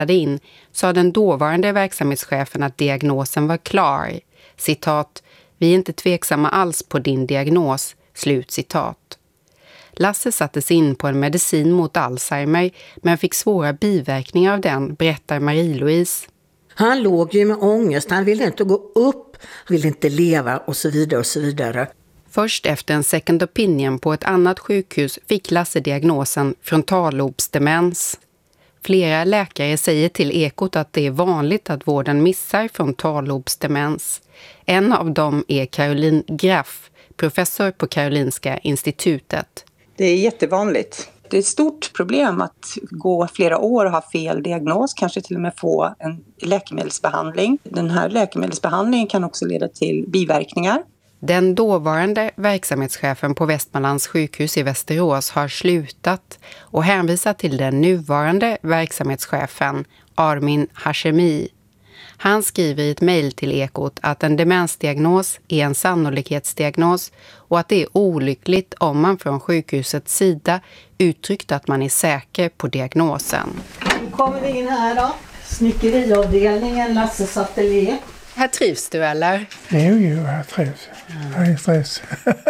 in sa den dåvarande verksamhetschefen att diagnosen var klar. Citat, vi är inte tveksamma alls på din diagnos, slut citat. Lasse sattes in på en medicin mot Alzheimer men fick svåra biverkningar av den, berättar Marie-Louise. Han låg ju med ångest, han ville inte gå upp, han ville inte leva och så vidare och så vidare. Först efter en second opinion på ett annat sjukhus fick Lasse diagnosen frontallobsdemens. Flera läkare säger till Ekot att det är vanligt att vården missar frontallobsdemens. En av dem är Caroline Graff, professor på Karolinska institutet. Det är jättevanligt. Det är ett stort problem att gå flera år och ha fel diagnos, kanske till och med få en läkemedelsbehandling. Den här läkemedelsbehandlingen kan också leda till biverkningar. Den dåvarande verksamhetschefen på Västmanlands sjukhus i Västerås har slutat och hänvisar till den nuvarande verksamhetschefen Armin Hashemi. Han skriver i ett mejl till Ekot att en demensdiagnos är en sannolikhetsdiagnos och att det är olyckligt om man från sjukhusets sida uttryckt att man är säker på diagnosen. Nu kommer vi in här då. Snickeriavdelningen, Lasses ateljé. Här trivs du eller? Jo, jag trivs. Jag är stress.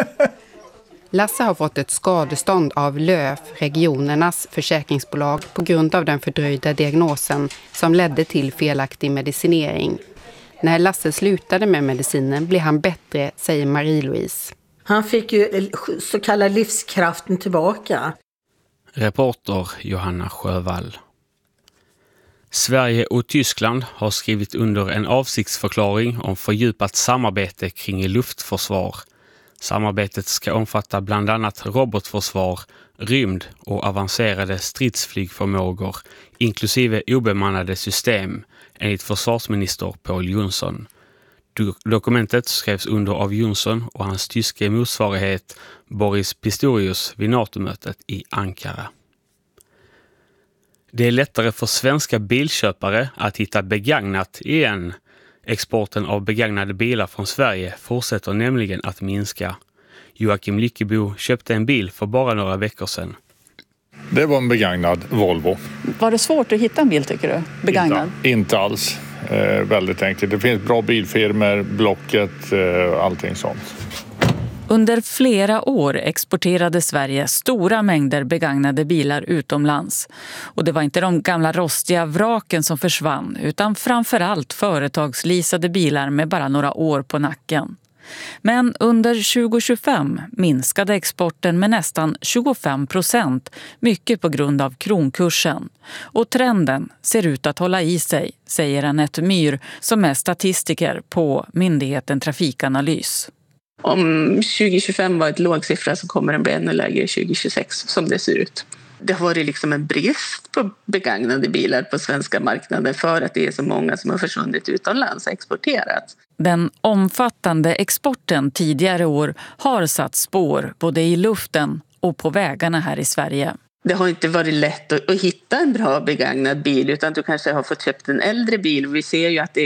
Lasse har fått ett skadestånd av LÖF, regionernas försäkringsbolag, på grund av den fördröjda diagnosen som ledde till felaktig medicinering. När Lasse slutade med medicinen blev han bättre, säger Marie-Louise. Han fick ju så kallad livskraften tillbaka. Reporter Johanna Sjövall. Sverige och Tyskland har skrivit under en avsiktsförklaring om fördjupat samarbete kring luftförsvar. Samarbetet ska omfatta bland annat robotförsvar, rymd och avancerade stridsflygförmågor, inklusive obemannade system, enligt försvarsminister Pål Jonsson. Dokumentet skrevs under av Jonsson och hans tyske motsvarighet Boris Pistorius vid NATO-mötet i Ankara. Det är lättare för svenska bilköpare att hitta begagnat igen. Exporten av begagnade bilar från Sverige fortsätter nämligen att minska. Joakim Lyckebo köpte en bil för bara några veckor sedan. Det var en begagnad Volvo. Var det svårt att hitta en bil tycker du? Begagnad? Inte alls. Väldigt enkelt. Det finns bra bilfirmor, Blocket, allting sånt. Under flera år exporterade Sverige stora mängder begagnade bilar utomlands. Och det var inte de gamla rostiga vraken som försvann utan framförallt företagsleasade bilar med bara några år på nacken. Men under 2025 minskade exporten med nästan 25%, mycket på grund av kronkursen. Och trenden ser ut att hålla i sig, säger Anette Myhr som är statistiker på myndigheten Trafikanalys. Om 2025 var ett låg siffra så kommer den bli ännu lägre 2026 som det ser ut. Det har varit liksom en brist på begagnade bilar på svenska marknaden för att det är så många som har försvunnit utomlands och exporterat. Den omfattande exporten tidigare år har satt spår både i luften och på vägarna här i Sverige. Det har inte varit lätt att hitta en bra begagnad bil utan du kanske har fått köpt en äldre bil. Vi ser ju att det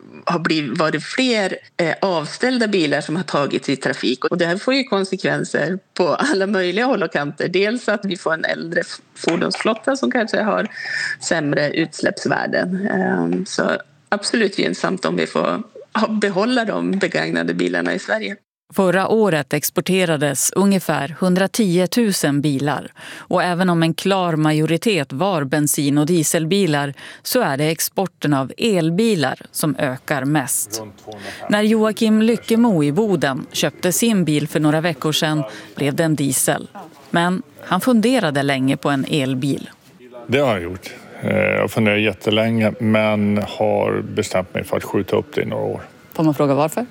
har varit fler avställda bilar som har tagits i trafik. Och det här får ju konsekvenser på alla möjliga håll och kanter. Dels att vi får en äldre fordonsflotta som kanske har sämre utsläppsvärden. Så absolut gynnsamt om vi får behålla de begagnade bilarna i Sverige. Förra året exporterades ungefär 110 000 bilar och även om en klar majoritet var bensin- och dieselbilar så är det exporten av elbilar som ökar mest. När Joakim Lyckemo i Boden köpte sin bil för några veckor sedan blev det en diesel. Men han funderade länge på en elbil. Det har jag gjort. Jag funderar jättelänge men har bestämt mig för att skjuta upp det i några år. Får man fråga varför?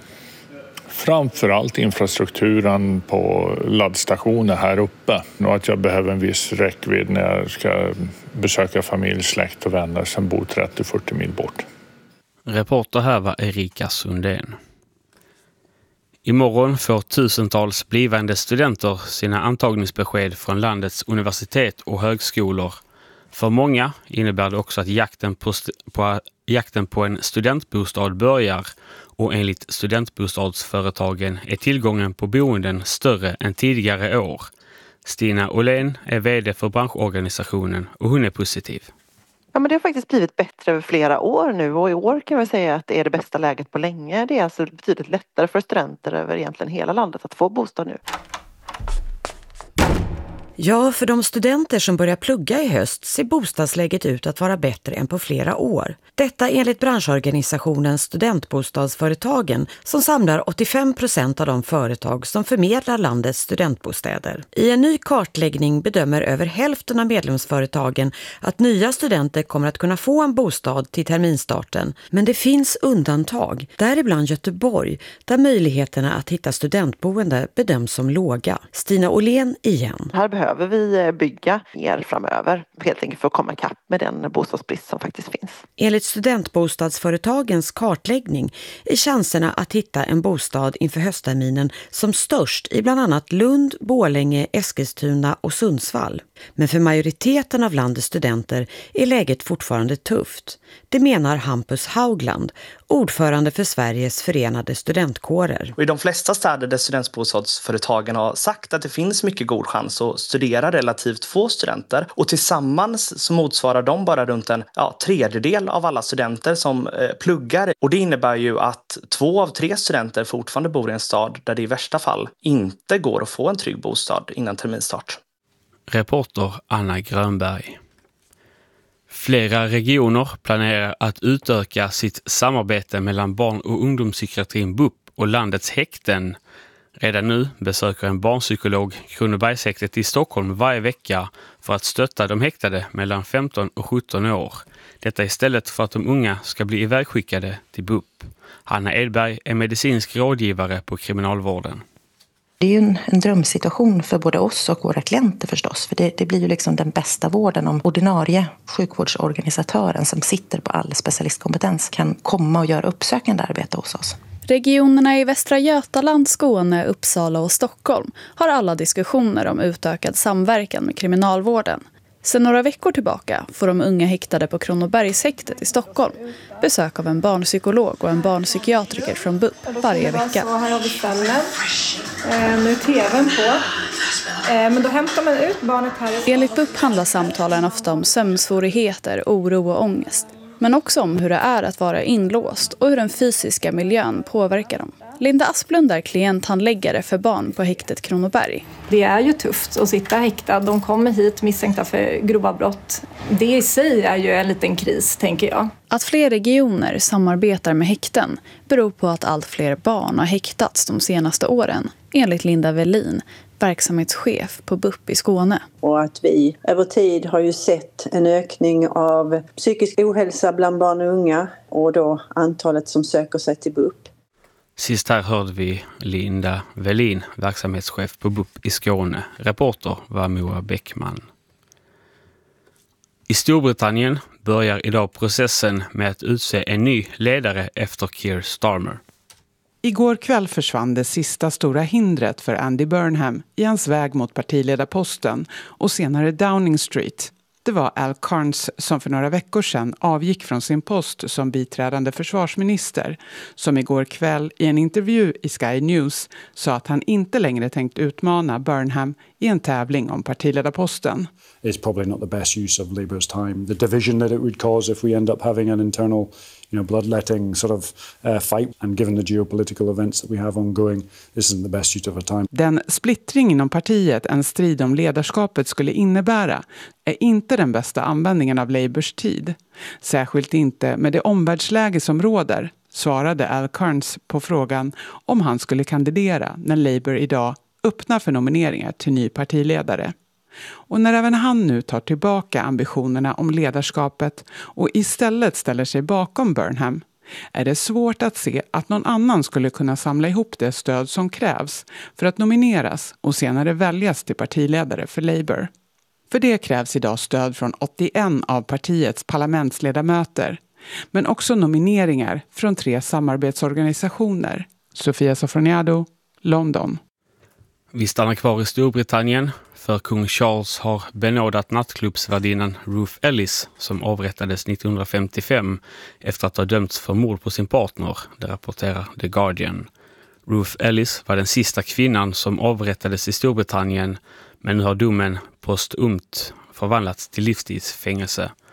Framförallt infrastrukturen på laddstationer här uppe. Och att jag behöver en viss räckvidd när jag ska besöka familj, släkt och vänner som bor 30-40 mil bort. Reporter här var Erika Sundén. Imorgon får tusentals blivande studenter sina antagningsbesked från landets universitet och högskolor. För många innebär det också att jakten på en studentbostad börjar och enligt studentbostadsföretagen är tillgången på boenden större än tidigare år. Stina Åhlén är vd för branschorganisationen och hon är positiv. Ja, men det har faktiskt blivit bättre över flera år nu och i år kan vi säga att det är det bästa läget på länge. Det är alltså betydligt lättare för studenter över egentligen hela landet att få bostad nu. Ja, för de studenter som börjar plugga i höst ser bostadsläget ut att vara bättre än på flera år. Detta enligt branschorganisationen Studentbostadsföretagen som samlar 85% av de företag som förmedlar landets studentbostäder. I en ny kartläggning bedömer över hälften av medlemsföretagen att nya studenter kommer att kunna få en bostad till terminstarten. Men det finns undantag, däribland Göteborg, där möjligheterna att hitta studentboende bedöms som låga. Stina Åhlén igen. Här behöver vi bygga mer framöver, helt enkelt för att komma ikapp med den bostadsbrist som faktiskt finns. Enligt studentbostadsföretagens kartläggning är chanserna att hitta en bostad inför höstterminen som störst i bland annat Lund, Borlänge, Eskilstuna och Sundsvall. Men för majoriteten av landets studenter är läget fortfarande tufft. Det menar Hampus Haugland, ordförande för Sveriges förenade studentkårer. Och i de flesta städer där studentbostadsföretagen har sagt att det finns mycket god chans att studera relativt få studenter. Och tillsammans så motsvarar de bara runt en tredjedel av alla studenter som pluggar. Och det innebär ju att 2 av 3 studenter fortfarande bor i en stad där det i värsta fall inte går att få en trygg bostad innan terminstart. Reporter Anna Grönberg. Flera regioner planerar att utöka sitt samarbete mellan barn- och ungdomspsykiatrin BUP och landets häkten. Redan nu besöker en barnpsykolog Kronobergshäktet i Stockholm varje vecka för att stötta de häktade mellan 15 och 17 år. Detta istället för att de unga ska bli ivägskickade till BUP. Hanna Edberg är medicinsk rådgivare på kriminalvården. Det är ju en drömsituation för både oss och våra klienter förstås. För det blir ju liksom den bästa vården om ordinarie sjukvårdsorganisatören som sitter på all specialistkompetens kan komma och göra uppsökande arbete hos oss. Regionerna i Västra Götaland, Skåne, Uppsala och Stockholm har alla diskussioner om utökad samverkan med kriminalvården. Sedan några veckor tillbaka får de unga häktade på Kronobergshäktet i Stockholm besök av en barnpsykolog och en barnpsykiatriker från BUP varje vecka. Så här har vi ställen. Nu är tvn på. Men då hämtar man ut barnet här. Enligt BUP handlar samtalen ofta om sömnsvårigheter, oro och ångest. Men också om hur det är att vara inlåst och hur den fysiska miljön påverkar dem. Linda Asplund är klienthandläggare för barn på häktet Kronoberg. Det är ju tufft att sitta häktad. De kommer hit misstänkta för grova brott. Det i sig är ju en liten kris, tänker jag. Att fler regioner samarbetar med häkten beror på att allt fler barn har häktats de senaste åren, enligt Linda Velin, verksamhetschef på BUP i Skåne. Och att vi över tid har ju sett en ökning av psykisk ohälsa bland barn och unga och då antalet som söker sig till BUP. Sist här hörde vi Linda Velin, verksamhetschef på BUP i Skåne. Reporter var Moa Bäckman. I Storbritannien börjar idag processen med att utse en ny ledare efter Keir Starmer. Igår kväll försvann det sista stora hindret för Andy Burnham i hans väg mot partiledarposten och senare Downing Street. Det var Al Carnes som för några veckor sedan avgick från sin post som biträdande försvarsminister, som igår kväll i en intervju i Sky News sa att han inte längre tänkt utmana Burnham i en tävling om partiledarposten. It's probably not the best use of Labour's time. The division that it would cause if we end up having an internal, bloodletting sort of fight, and given the geopolitical events that we have ongoing, this isn't the best use of our time. Den splittring inom partiet en strid om ledarskapet skulle innebära är inte den bästa användningen av Labours tid. Särskilt inte med det omvärldsläge som råder, svarade Al Carnes på frågan om han skulle kandidera när Labour idag öppnar för nomineringar till ny partiledare. Och när även han nu tar tillbaka ambitionerna om ledarskapet och istället ställer sig bakom Burnham är det svårt att se att någon annan skulle kunna samla ihop det stöd som krävs för att nomineras och senare väljas till partiledare för Labour. För det krävs idag stöd från 81 av partiets parlamentsledamöter, men också nomineringar från 3 samarbetsorganisationer. Sofia Sofroniado, London. Vi stannar kvar i Storbritannien, för kung Charles har benådat nattklubbsvärdinnan Ruth Ellis som avrättades 1955 efter att ha dömts för mord på sin partner, det rapporterar The Guardian. Ruth Ellis var den sista kvinnan som avrättades i Storbritannien, men nu har domen postumt förvandlats till livstidsfängelse.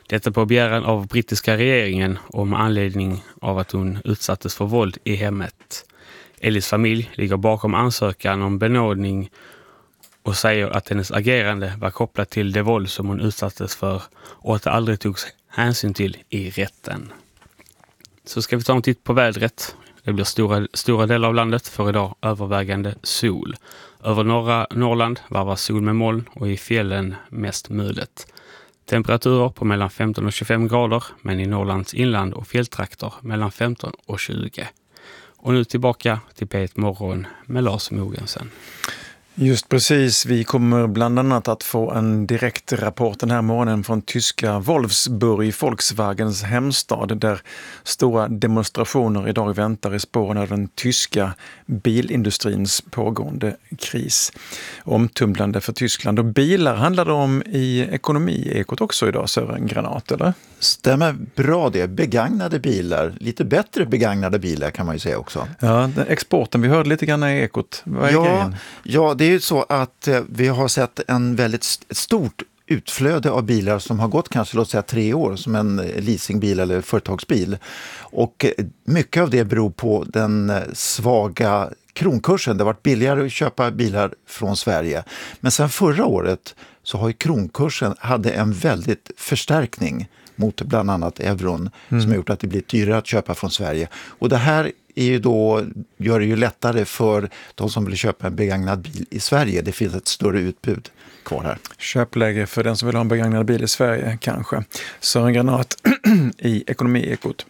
Detta på begäran av brittiska regeringen och med anledning av att hon utsattes för våld i hemmet. Ellies familj ligger bakom ansökan om benådning och säger att hennes agerande var kopplat till det våld som hon utsattes för och att det aldrig togs hänsyn till i rätten. Så ska vi ta en titt på vädret. Det blir stora delar av landet för idag övervägande sol. Över norra Norrland varvar sol med moln och i fjällen mest mulet. Temperaturer på mellan 15 och 25 grader, men i Norrlands inland och fjälltrakter mellan 15 och 20. Och nu tillbaka till P1 Morgon med Lars Mogensen. Just precis, vi kommer bland annat att få en direkt rapport den här morgonen från tyska Wolfsburg, Volkswagens hemstad, där stora demonstrationer idag väntar i spåren av den tyska bilindustrins pågående kris. Omtumlande för Tyskland. Och bilar handlar det om i ekonomiekot också idag, Sören Granat, eller? Stämmer bra det. Begagnade bilar, lite bättre begagnade bilar kan man ju säga också. Ja, den exporten, vi hörde lite grann i ekot. Vad är grejen? Ja, det är ju så att vi har sett en väldigt stort utflöde av bilar som har gått kanske låt säga 3 år som en leasingbil eller företagsbil. Och mycket av det beror på den svaga kronkursen. Det har varit billigare att köpa bilar från Sverige. Men sen förra året så har ju kronkursen hade en väldigt förstärkning mot bland annat euron som har gjort att det blir dyrare att köpa från Sverige. Och det här är ju då, gör det ju lättare för de som vill köpa en begagnad bil i Sverige. Det finns ett större utbud kvar här. Köpläge för den som vill ha en begagnad bil i Sverige kanske. Sören Granat i Ekonomiekot.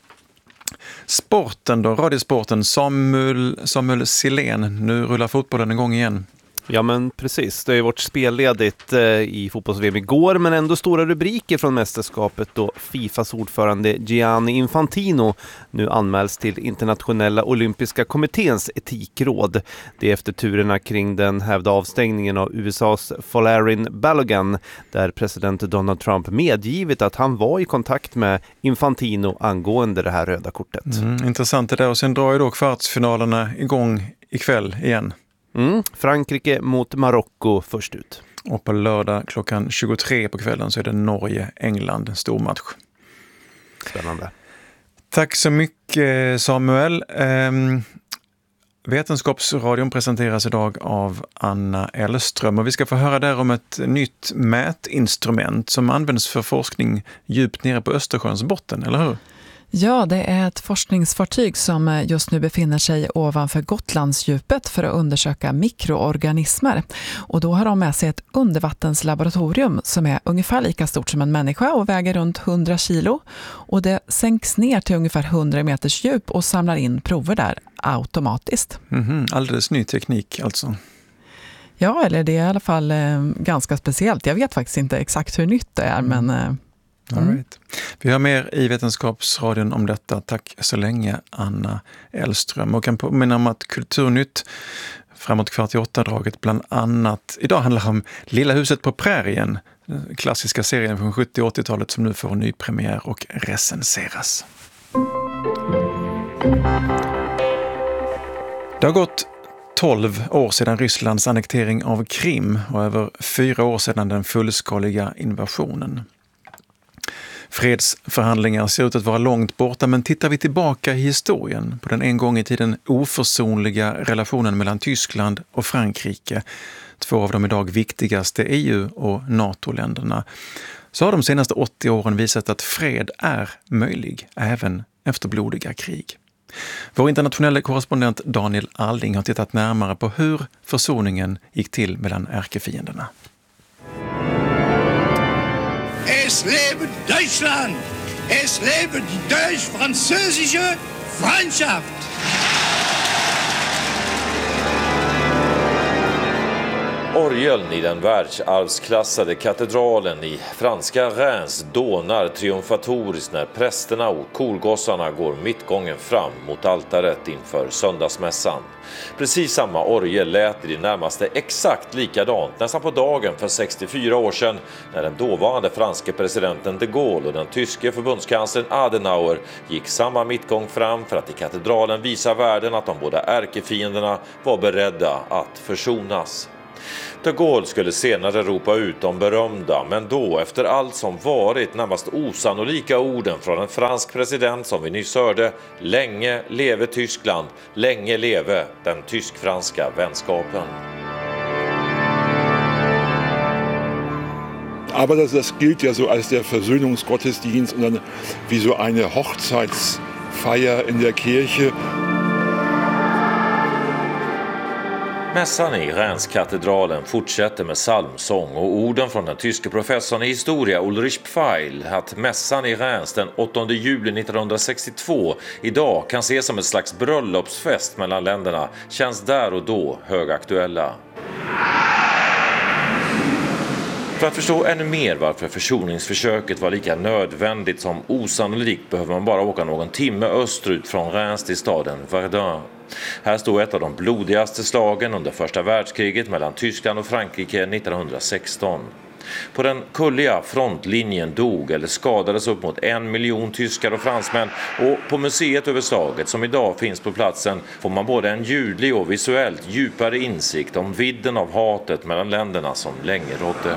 Sporten då, radiosporten. Samuel Silén, nu rullar fotbollen en gång igen. Ja men precis, det är vårt spelledigt i fotbolls-VM igår, men ändå stora rubriker från mästerskapet då FIFAs ordförande Gianni Infantino nu anmäls till Internationella Olympiska kommitténs etikråd. Det är efter turerna kring den hävda avstängningen av USAs Folarin Balogun, där president Donald Trump medgivit att han var i kontakt med Infantino angående det här röda kortet. Intressant det där, och sen drar ju då kvartsfinalerna igång ikväll igen. Frankrike mot Marocko först ut. Och på lördag klockan 23 på kvällen så är det Norge-England, stor match. Spännande. Tack så mycket Samuel. Vetenskapsradion presenteras idag av Anna Elström och vi ska få höra där om ett nytt mätinstrument som används för forskning djupt nere på Östersjöns botten, eller hur? Ja, det är ett forskningsfartyg som just nu befinner sig ovanför Gotlandsdjupet för att undersöka mikroorganismer. Och då har de med sig ett undervattenslaboratorium som är ungefär lika stort som en människa och väger runt 100 kilo. Och det sänks ner till ungefär 100 meters djup och samlar in prover där automatiskt. Alldeles ny teknik alltså. Ja, eller det är i alla fall ganska speciellt. Jag vet faktiskt inte exakt hur nytt det är, men... All right. Vi har mer i Vetenskapsradion om detta. Tack så länge Anna Elström. Och kan påminna om att Kulturnytt framåt 48-draget bland annat idag handlar om Lilla huset på prärien. Den klassiska serien från 70- och 80-talet som nu får ny premiär och recenseras. Det har gått 12 år sedan Rysslands annektering av Krim och över 4 år sedan den fullskaliga invasionen. Fredsförhandlingar ser ut att vara långt borta, men tittar vi tillbaka i historien på den en gång i tiden oförsonliga relationen mellan Tyskland och Frankrike, 2 av de idag viktigaste EU- och NATO-länderna, så har de senaste 80 åren visat att fred är möjlig även efter blodiga krig. Vår internationella korrespondent Daniel Alding har tittat närmare på hur försoningen gick till mellan ärkefienderna. Es lebe Deutschland! Es lebe die deutsch-französische Freundschaft! Orgeln i den världsarvsklassade katedralen i franska Reims dånar triumfatoriskt när prästerna och korgossarna går mittgången fram mot altaret inför söndagsmässan. Precis samma orgel lät i det närmaste exakt likadant nästan på dagen för 64 år sedan när den dåvarande franske presidenten de Gaulle och den tyske förbundskanslern Adenauer gick samma mittgång fram för att i katedralen visa världen att de båda ärkefienderna var beredda att försonas. De Gaulle skulle senare ropa ut de berömda, men då efter allt som varit närmast osannolika orden från en fransk president som vi nyss hörde: länge leve Tyskland, länge leve den tysk-franska vänskapen. Aber das gilt ja so als der Versöhnungsgottesdienst und dann wie so eine Hochzeitsfeier in der Kirche. Mässan i Reims-katedralen fortsätter med psalmsång och orden från den tyske professorn i historia Ulrich Pfeil att mässan i Reims den 8 juli 1962 idag kan ses som ett slags bröllopsfest mellan länderna känns där och då högaktuella. För att förstå ännu mer varför försoningsförsöket var lika nödvändigt som osannolikt behöver man bara åka någon timme österut från Reims till staden Verdun. Här står ett av de blodigaste slagen under första världskriget mellan Tyskland och Frankrike 1916. På den kulliga frontlinjen dog eller skadades upp mot 1 miljon tyskar och fransmän, och på museet över slaget som idag finns på platsen får man både en ljudlig och visuellt djupare insikt om vidden av hatet mellan länderna som länge rådde.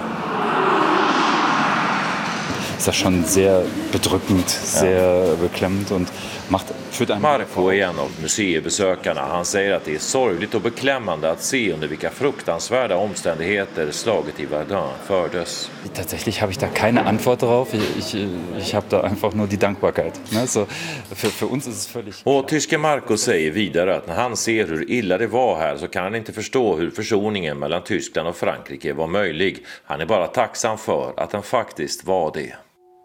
Det är schon sehr bedrückend, sehr beklämmend und Marco är en av museibesökarna. Han säger att det är sorgligt och beklämmande att se under vilka fruktansvärda omständigheter slaget i Verdun fördes. Tatsächlich habe ich da keine Antwort darauf. Ich habe da einfach nur die Dankbarkeit. Så för uns ist es völlig. Och tyske Marco säger vidare att när han ser hur illa det var här så kan han inte förstå hur försoningen mellan Tyskland och Frankrike var möjlig. Han är bara tacksam för att den faktiskt var det.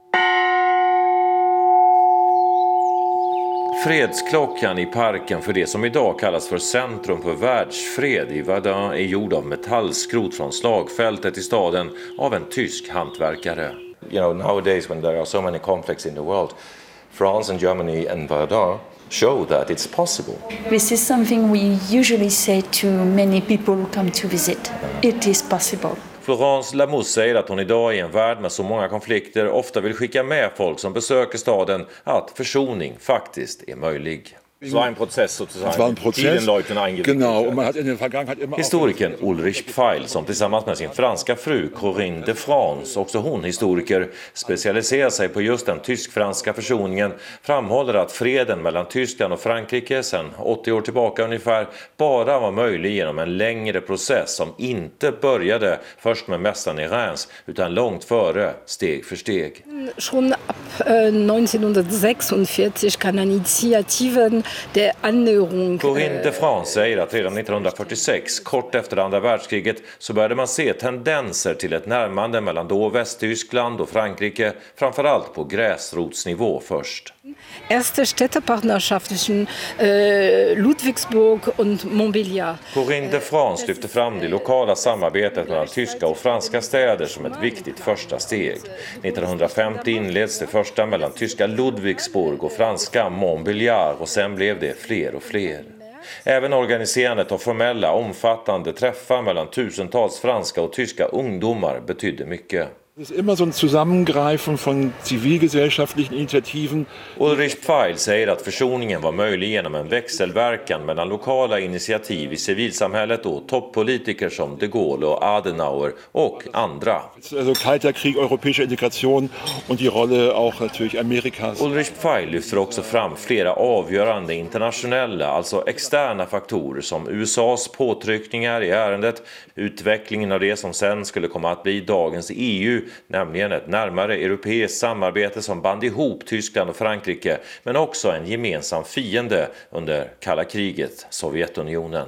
Fredsklockan i parken för det som idag kallas för Centrum för världsfred i Verdun är gjord av metallskrot från slagfältet i staden av en tysk hantverkare. You know, nowadays when there are so many conflicts in the world, France and Germany and Verdun show that it's possible. This is something we usually say to many people who come to visit. It is possible. Florence Lamousse säger att hon idag i en värld med så många konflikter ofta vill skicka med folk som besöker staden att försoning faktiskt är möjlig. Es war ein Prozess sozusagen. Es war ein Prozess. Genau, und man hat in der Vergangenheit immer Historikern Ulrich Pfeil som tillsammans med sin franska fru Corinne de France, också hon historiker, specialiserar sig på just den tysk-franska försoningen, framhåller att freden mellan Tyskland och Frankrike sedan 80 år tillbaka ungefär bara var möjlig genom en längre process som inte började först med mässan i Reims utan långt före, steg för steg. Schon ab 1946 kan initiativen der Annäherung. Corinne de France säger att redan 1946, kort efter andra världskriget, så började man se tendenser till ett närmande mellan då Västtyskland och Frankrike, framförallt på gräsrotsnivå först. Erste Städtepartnerschaft zwischen Ludwigsburg und Montbéliard. Corinne de France lyfter fram det lokala samarbetet mellan tyska och franska städer som ett viktigt första steg. 1950 inleds det första mellan tyska Ludwigsburg och franska Montbéliard, och sen blev det fler och fler. Även organiserandet av formella, omfattande träffar mellan tusentals franska och tyska ungdomar betydde mycket. Es ist immer so ein Zusammengreifen von zivilgesellschaftlichen Initiativen. Ulrich Pfeil säger att försoningen var möjlig genom en växelverkan mellan lokala initiativ i civilsamhället och toppolitiker som de Gaulle och Adenauer och andra. Also Kalter Krieg, europäische Integration und die Rolle auch natürlich Amerikas. Ulrich Pfeil lyfter också fram flera avgörande internationella, alltså externa faktorer som USAs påtryckningar i ärendet, utvecklingen av det som sen skulle komma att bli dagens EU, nämligen ett närmare europeiskt samarbete som band ihop Tyskland och Frankrike, men också en gemensam fiende under kalla kriget, Sovjetunionen.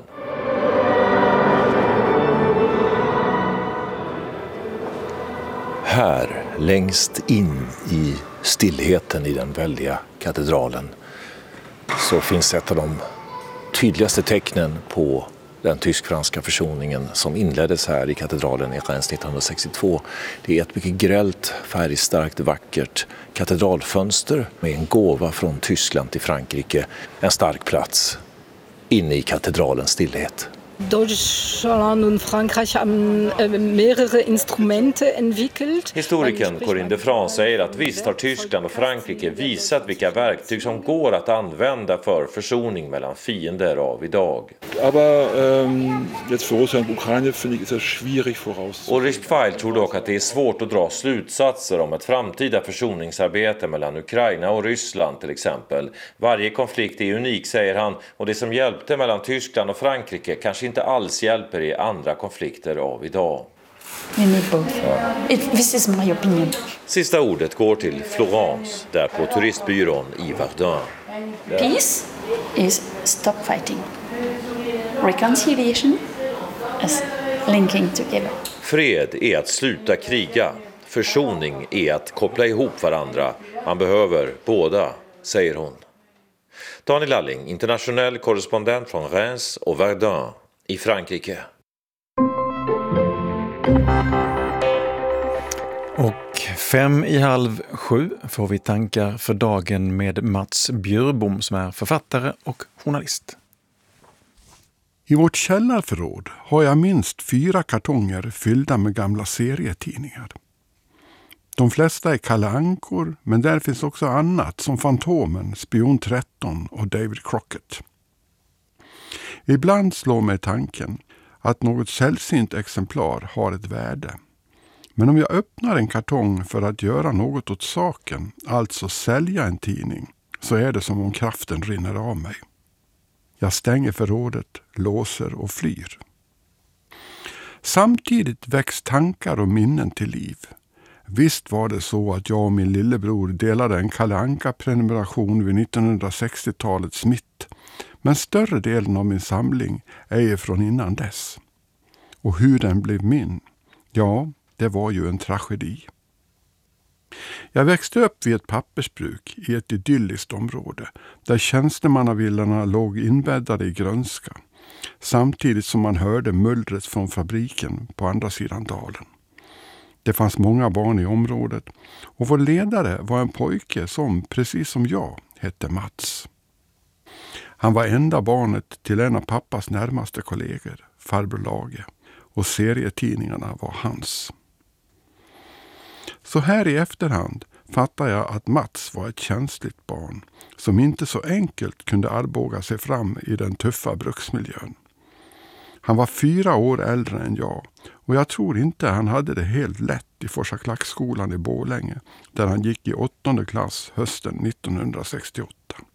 Här, längst in i stillheten i den väldiga katedralen, så finns ett av de tydligaste tecknen på den tysk-franska försoningen som inleddes här i katedralen i Reims 1962. Det är ett mycket grällt, färgstarkt, vackert katedralfönster med en gåva från Tyskland till Frankrike. En stark plats inne i katedralens stillhet. Deutschland und Frankreich haben mehrere Instrumente entwickelt. Historikern Corinne de France säger att visst har Tyskland och Frankrike visat vilka verktyg som går att använda för försoning mellan fiender av idag. Aber jetzt für Russland und Ukraine finde ich, ist das schwierig vorauszusagen. Ulrich Pfeil tror dock att det är svårt att dra slutsatser om ett framtida försoningsarbete mellan Ukraina och Ryssland till exempel. Varje konflikt är unik, säger han, och det som hjälpte mellan Tyskland och Frankrike kanske inte alls hjälper i andra konflikter av idag. This is my opinion. Sista ordet går till Florence, där på turistbyrån i Verdun. Peace is stop fighting. Reconciliation is linking together. Fred är att sluta kriga. Försoning är att koppla ihop varandra. Man behöver båda, säger hon. Daniel Lalling, internationell korrespondent från Reims och Verdun i Frankrike. Och 6:55 får vi tankar för dagen med Mats Björbom som är författare och journalist. I vårt källarförråd har jag minst 4 kartonger fyllda med gamla serietidningar. De flesta är Kalle Ankor, men där finns också annat som Fantomen, Spion 13 och David Crockett. Ibland slår mig tanken att något sällsynt exemplar har ett värde. Men om jag öppnar en kartong för att göra något åt saken, alltså sälja en tidning, så är det som om kraften rinner av mig. Jag stänger förrådet, låser och flyr. Samtidigt väcks tankar och minnen till liv. Visst var det så att jag och min lillebror delade en Kalle Anka-prenumeration vid 1960-talets mitt. Men större delen av min samling är från innan dess. Och hur den blev min, ja, det var ju en tragedi. Jag växte upp vid ett pappersbruk i ett idylliskt område där tjänstemannavillorna låg inbäddade i grönska, samtidigt som man hörde mullret från fabriken på andra sidan dalen. Det fanns många barn i området och vår ledare var en pojke som, precis som jag, hette Mats. Han var enda barnet till en av pappas närmaste kollegor, farbror Lage, och serietidningarna var hans. Så här i efterhand fattar jag att Mats var ett känsligt barn som inte så enkelt kunde armbåga sig fram i den tuffa bruksmiljön. Han var 4 år äldre än jag och jag tror inte han hade det helt lätt i Forsa Klackskolan i Borlänge där han gick i 8:e klass hösten 1968.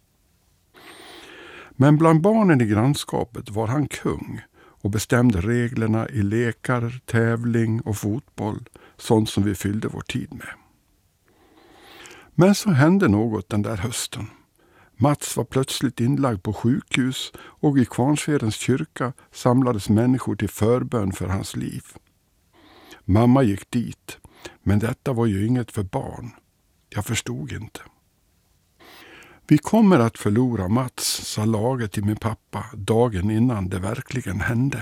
Men bland barnen i grannskapet var han kung och bestämde reglerna i lekar, tävling och fotboll, sånt som vi fyllde vår tid med. Men så hände något den där hösten. Mats var plötsligt inlagd på sjukhus och i Kvarnsvedens kyrka samlades människor till förbön för hans liv. Mamma gick dit, men detta var ju inget för barn. Jag förstod inte. Vi kommer att förlora Mats, sa Lage till min pappa dagen innan det verkligen hände.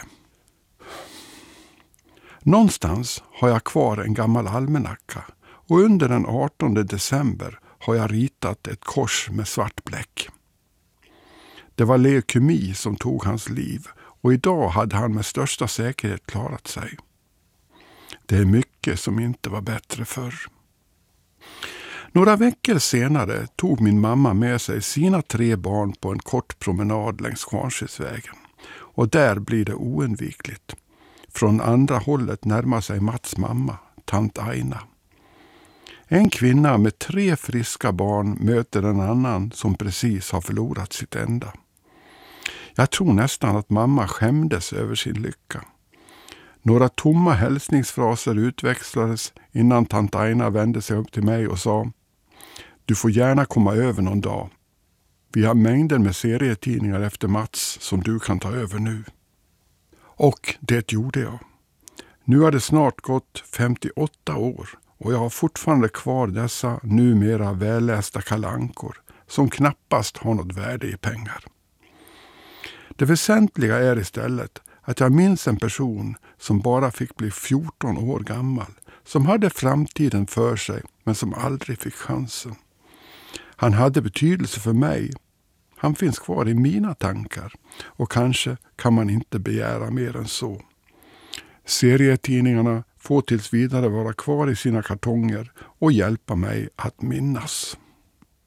Någonstans har jag kvar en gammal almanacka och under den 18 december har jag ritat ett kors med svart bläck. Det var leukemi som tog hans liv och idag hade han med största säkerhet klarat sig. Det är mycket som inte var bättre förr. Några veckor senare tog min mamma med sig sina 3 barn på en kort promenad längs Kvarnsvedsvägen. Och där blir det oundvikligt. Från andra hållet närmar sig Mats mamma, tant Aina. En kvinna med 3 friska barn möter en annan som precis har förlorat sitt enda. Jag tror nästan att mamma skämdes över sin lycka. Några tomma hälsningsfraser utväxlades innan tant Aina vände sig upp till mig och sa: "Du får gärna komma över någon dag. Vi har mängder med serietidningar efter Mats som du kan ta över nu." Och det gjorde jag. Nu har det snart gått 58 år och jag har fortfarande kvar dessa numera vällästa kalankor som knappast har något värde i pengar. Det väsentliga är istället att jag minns en person som bara fick bli 14 år gammal, som hade framtiden för sig men som aldrig fick chansen. Han hade betydelse för mig. Han finns kvar i mina tankar och kanske kan man inte begära mer än så. Serietidningarna får tills vidare vara kvar i sina kartonger och hjälpa mig att minnas.